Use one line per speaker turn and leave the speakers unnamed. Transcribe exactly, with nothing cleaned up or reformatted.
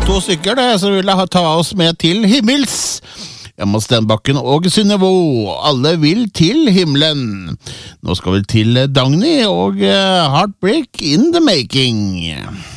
to stykker det, så vil jeg ta oss med til himmels. Emma Stenbakken og Synnøve, alle vil til himmelen. Nå skal vi til Dagny og Heartbreak in the Making.